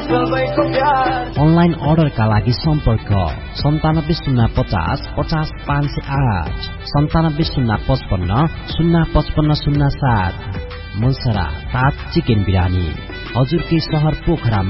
Online अर्डरका लागि सम्पर्क 970550 50508 970550 05507। मुलसरा ताज चिकन बिरानी हजुरकै शहर पोखरामा